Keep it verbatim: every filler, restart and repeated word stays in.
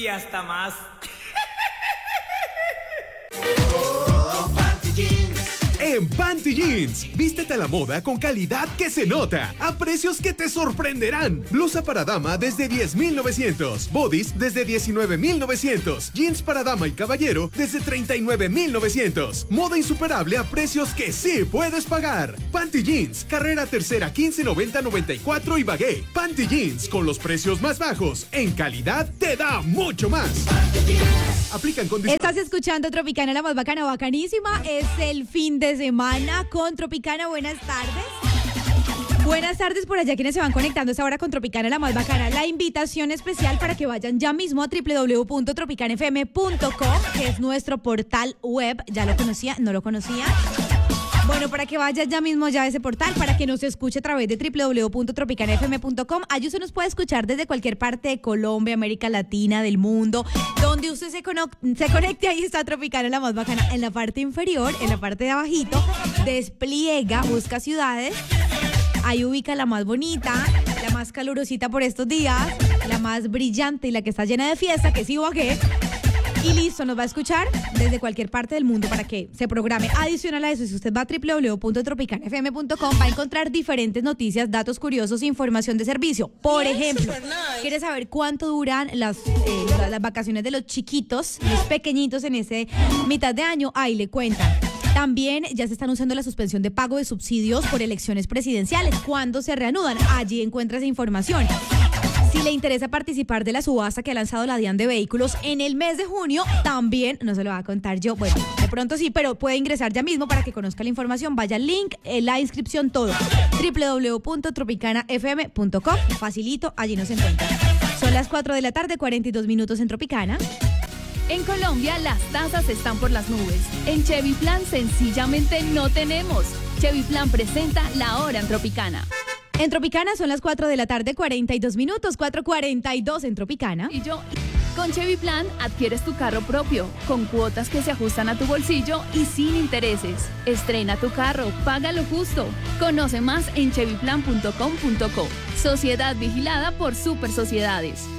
y hasta más. En Panty Jeans, vístete a la moda con calidad que se nota, a precios que te sorprenderán. Blusa para dama desde diez mil novecientos, bodies desde diecinueve mil novecientos, jeans para dama y caballero desde treinta y nueve mil novecientos. Moda insuperable a precios que sí puedes pagar. Panty Jeans, carrera tercera quince noventa noventa y cuatro Ibagué. Panty Jeans, con los precios más bajos, en calidad te da mucho más. Aplican condiciones. Estás escuchando Tropicana, la más bacana, bacanísima. Es el fin de semana con Tropicana. Buenas tardes. Buenas tardes por allá quienes se van conectando a esta hora con Tropicana, la más bacana. La invitación especial para que vayan ya mismo a doble u doble u doble u punto tropicana f m punto com, que es nuestro portal web. ¿Ya lo conocía? ¿No lo conocía? Bueno, para que vayas ya mismo ya a ese portal, para que nos escuche a través de doble u doble u doble u punto tropicana f m punto com. Allí usted nos puede escuchar desde cualquier parte de Colombia, América Latina, del mundo, donde usted se, cono- se conecte. Ahí está Tropicana, la más bacana. En la parte inferior, en la parte de abajito, despliega, busca ciudades. Ahí ubica la más bonita, la más calurosita por estos días, la más brillante y la que está llena de fiesta, que es Ibagué. Y listo, nos va a escuchar desde cualquier parte del mundo para que se programe. Adicional a eso, si usted va a doble u doble u doble u punto tropicana f m punto com, va a encontrar diferentes noticias, datos curiosos, información de servicio. Por ejemplo, ¿quiere saber cuánto duran las, eh, las, las vacaciones de los chiquitos, los pequeñitos en ese mitad de año? Ahí le cuentan. También ya se están usando la suspensión de pago de subsidios por elecciones presidenciales. ¿Cuándo se reanudan? Allí encuentra esa información. Si le interesa participar de la subasta que ha lanzado la DIAN de vehículos en el mes de junio, también, no se lo va a contar yo, bueno, de pronto sí, pero puede ingresar ya mismo para que conozca la información. Vaya al link, eh, la inscripción, todo. doble u doble u doble u punto tropicana f m punto com, facilito, allí nos encuentra. Son las cuatro de la tarde, cuarenta y dos minutos en Tropicana. En Colombia las tasas están por las nubes. En Chevy Plan sencillamente no tenemos. Chevy Plan presenta La Hora en Tropicana. En Tropicana son las cuatro de la tarde, cuarenta y dos minutos, cuatro cuarenta y dos en Tropicana. Y yo, con Chevy Plan adquieres tu carro propio, con cuotas que se ajustan a tu bolsillo y sin intereses. Estrena tu carro, paga lo justo. Conoce más en chevy plan punto com punto co. Sociedad vigilada por Super Sociedades.